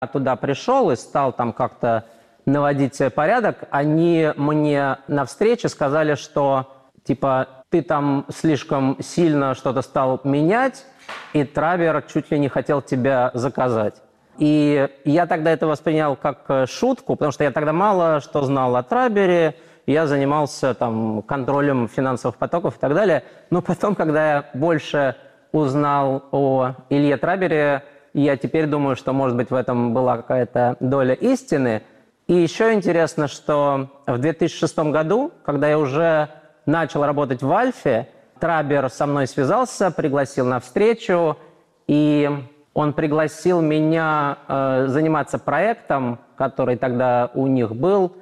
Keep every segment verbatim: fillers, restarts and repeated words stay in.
туда пришел и стал там как-то наводить порядок, они мне на встрече сказали, что типа ты там слишком сильно что-то стал менять, и Трабер чуть ли не хотел тебя заказать. И я тогда это воспринял как шутку, потому что я тогда мало что знал о Трабере, я занимался там контролем финансовых потоков и так далее. Но потом, когда я больше узнал о Илье Трабере, я теперь думаю, что, может быть, в этом была какая-то доля истины. И еще интересно, что в две тысячи шестом году, когда я уже начал работать в Альфе, Трабер со мной связался, пригласил на встречу, и он пригласил меня э, заниматься проектом, который тогда у них был,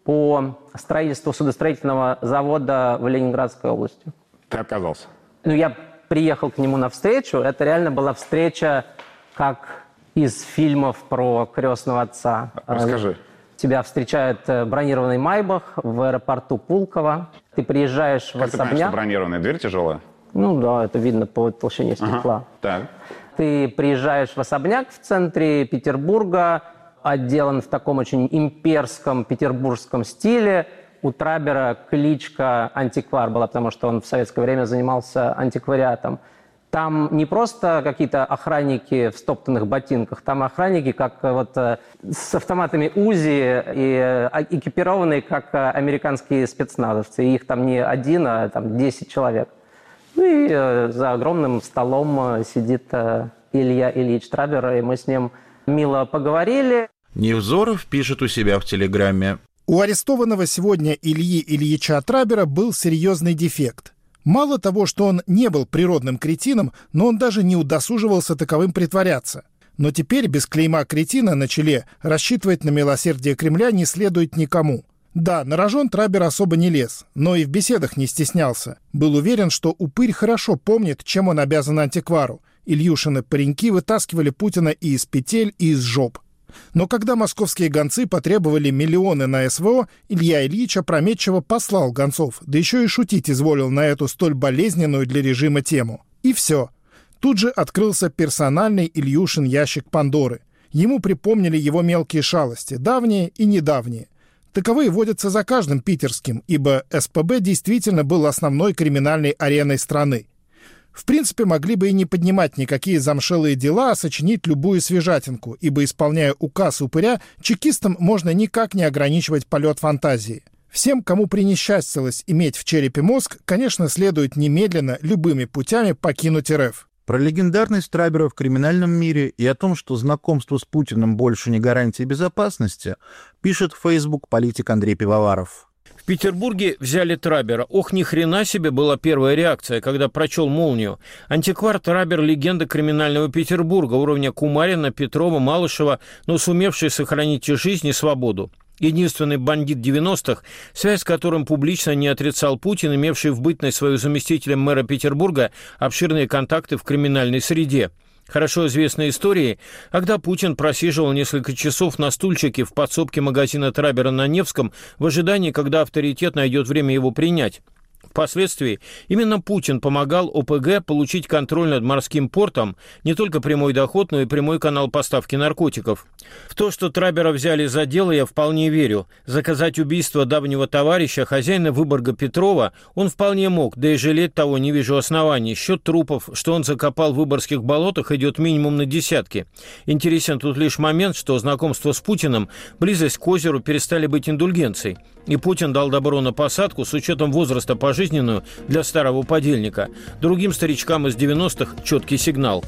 по строительству судостроительного завода в Ленинградской области. Ты отказался? Ну, я приехал к нему на встречу. Это реально была встреча, как из фильмов про «Крестного отца». Расскажи. Тебя встречает бронированный Майбах в аэропорту Пулково. Ты приезжаешь в как особняк. Ты понимаешь, что бронированная дверь тяжелая? Ну да, это видно по толщине стекла. Ага. Так. Ты приезжаешь в особняк в центре Петербурга, отделан в таком очень имперском петербургском стиле. У Трабера кличка «Антиквар» была, потому что он в советское время занимался антиквариатом. Там не просто какие-то охранники в стоптанных ботинках, там охранники как вот с автоматами УЗИ и экипированные как американские спецназовцы. И их там не один, а там десять человек. Ну и за огромным столом сидит Илья Ильич Трабер, и мы с ним мило поговорили. Невзоров пишет у себя в Телеграме. У арестованного сегодня Ильи Ильича Трабера был серьезный дефект. Мало того, что он не был природным кретином, но он даже не удосуживался таковым притворяться. Но теперь без клейма кретина на челе рассчитывать на милосердие Кремля не следует никому. Да, на рожон Трабер особо не лез, но и в беседах не стеснялся. Был уверен, что упырь хорошо помнит, чем он обязан антиквару. Ильюшины пареньки вытаскивали Путина и из петель, и из жоп. Но когда московские гонцы потребовали миллионы на СВО, Илья Ильич опрометчиво послал гонцов, да еще и шутить изволил на эту столь болезненную для режима тему. И все. Тут же открылся персональный Ильюшин ящик Пандоры. Ему припомнили его мелкие шалости, давние и недавние. Таковые водятся за каждым питерским, ибо СПБ действительно был основной криминальной ареной страны. В принципе, могли бы и не поднимать никакие замшелые дела, а сочинить любую свежатинку, ибо, исполняя указ упыря, чекистам можно никак не ограничивать полет фантазии. Всем, кому принесчастилось иметь в черепе мозг, конечно, следует немедленно, любыми путями покинуть РФ. Про легендарность Трабера в криминальном мире и о том, что знакомство с Путиным больше не гарантия безопасности, пишет в Facebook политик Андрей Пивоваров. В Петербурге взяли Трабера. Ох, ни хрена себе была первая реакция, когда прочел «Молнию». Антиквар Трабер – легенда криминального Петербурга уровня Кумарина, Петрова, Малышева, но сумевший сохранить и жизнь, и свободу. Единственный бандит девяностых, связь с которым публично не отрицал Путин, имевший в бытность свою заместителем мэра Петербурга обширные контакты в криминальной среде. Хорошо известной истории, когда Путин просиживал несколько часов на стульчике в подсобке магазина Трабера на Невском в ожидании, когда авторитет найдет время его принять. Впоследствии именно Путин помогал ОПГ получить контроль над морским портом, не только прямой доход, но и прямой канал поставки наркотиков. В то, что Трабера взяли за дело, я вполне верю. Заказать убийство давнего товарища, хозяина Выборга Петрова, он вполне мог, да и жалеть того не вижу оснований. Счет трупов, что он закопал в выборгских болотах, идет минимум на десятки. Интересен тут лишь момент, что знакомство с Путиным, близость к озеру перестали быть индульгенцией. И Путин дал добро на посадку с учетом возраста пожизненную для старого подельника. Другим старичкам из девяностых четкий сигнал.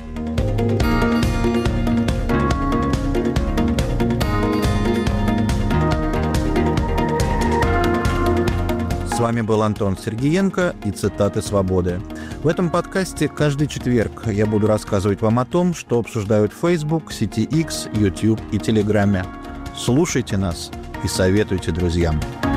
С вами был Антон Сергеенко и «Цитаты свободы». В этом подкасте каждый четверг я буду рассказывать вам о том, что обсуждают в Facebook, сети X, YouTube и Телеграме. Слушайте нас и советуйте друзьям.